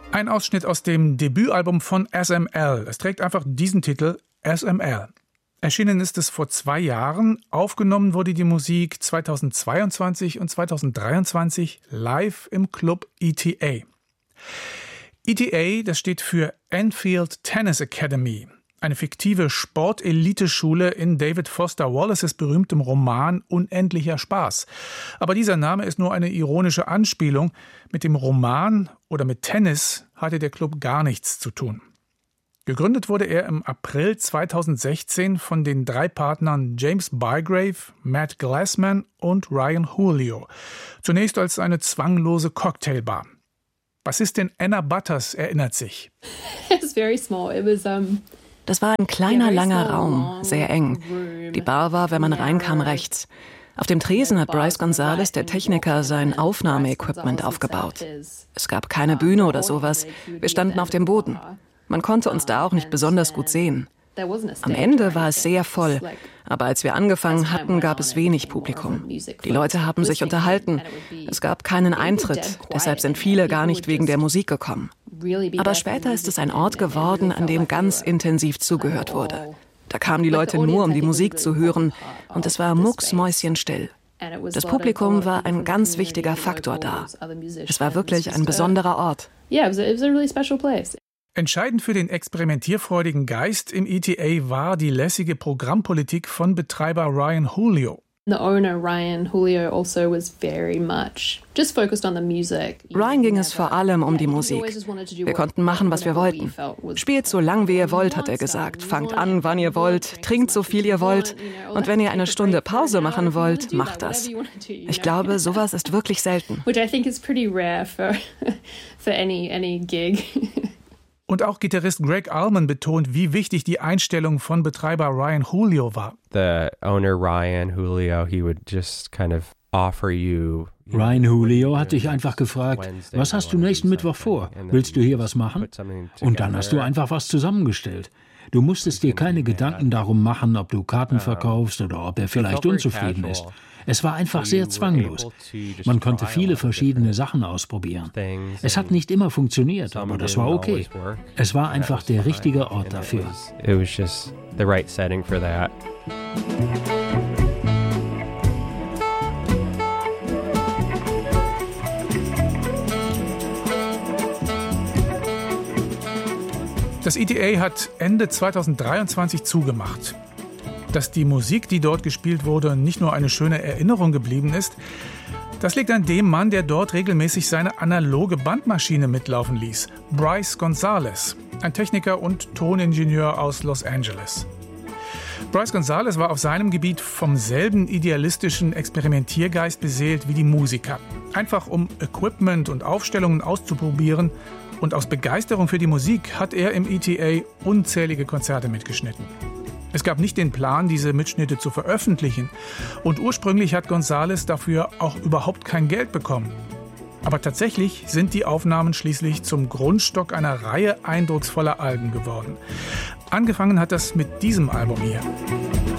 Ein Ausschnitt aus dem Debütalbum von SML. Es trägt einfach diesen Titel, SML. Erschienen ist es vor 2 Jahren. Aufgenommen wurde die Musik 2022 und 2023 live im Club ETA. ETA, das steht für Enfield Tennis Academy. Eine fiktive Sporteliteschule in David Foster Wallaces berühmtem Roman Unendlicher Spaß. Aber dieser Name ist nur eine ironische Anspielung. Mit dem Roman oder mit Tennis hatte der Club gar nichts zu tun. Gegründet wurde er im April 2016 von den 3 Partnern James Bygrave, Matt Glassman und Ryan Julio. Zunächst als eine zwanglose Cocktailbar. Bassistin Anna Butters erinnert sich. Das war ein kleiner, langer Raum, sehr eng. Die Bar war, wenn man reinkam, rechts. Auf dem Tresen hat Bryce Gonzalez, der Techniker, sein Aufnahmeequipment aufgebaut. Es gab keine Bühne oder sowas. Wir standen auf dem Boden. Man konnte uns da auch nicht besonders gut sehen. Am Ende war es sehr voll, aber als wir angefangen hatten, gab es wenig Publikum. Die Leute haben sich unterhalten. Es gab keinen Eintritt, deshalb sind viele gar nicht wegen der Musik gekommen. Aber später ist es ein Ort geworden, an dem ganz intensiv zugehört wurde. Da kamen die Leute nur, um die Musik zu hören, und es war mucksmäuschenstill. Das Publikum war ein ganz wichtiger Faktor da. Es war wirklich ein besonderer Ort. Entscheidend für den experimentierfreudigen Geist im ETA war die lässige Programmpolitik von Betreiber Ryan Julio. Ryan ging es vor allem um die Musik. Wir konnten machen, was wir wollten. Spielt so lang, wie ihr wollt, hat er gesagt. Fangt an, wann ihr wollt, trinkt so viel ihr wollt. Und wenn ihr eine Stunde Pause machen wollt, macht das. Ich glaube, sowas ist wirklich selten. Und auch Gitarrist Greg Allman betont, wie wichtig die Einstellung von Betreiber Ryan Julio war. The owner Ryan Julio, he would just kind of offer you. Ryan Julio hat dich einfach gefragt, was hast du nächsten Mittwoch vor? Willst du hier was machen? Und dann hast du einfach was zusammengestellt. Du musstest dir keine Gedanken darum machen, ob du Karten verkaufst oder ob er vielleicht unzufrieden ist. Es war einfach sehr zwanglos. Man konnte viele verschiedene Sachen ausprobieren. Es hat nicht immer funktioniert, aber das war okay. Es war einfach der richtige Ort dafür. It was just the right setting for that. Das ETA hat Ende 2023 zugemacht. Dass die Musik, die dort gespielt wurde, nicht nur eine schöne Erinnerung geblieben ist, das liegt an dem Mann, der dort regelmäßig seine analoge Bandmaschine mitlaufen ließ. Bryce Gonzalez, ein Techniker und Toningenieur aus Los Angeles. Bryce Gonzalez war auf seinem Gebiet vom selben idealistischen Experimentiergeist beseelt wie die Musiker. Einfach um Equipment und Aufstellungen auszuprobieren. Und aus Begeisterung für die Musik hat er im ETA unzählige Konzerte mitgeschnitten. Es gab nicht den Plan, diese Mitschnitte zu veröffentlichen. Und ursprünglich hat Gonzalez dafür auch überhaupt kein Geld bekommen. Aber tatsächlich sind die Aufnahmen schließlich zum Grundstock einer Reihe eindrucksvoller Alben geworden. Angefangen hat das mit diesem Album hier.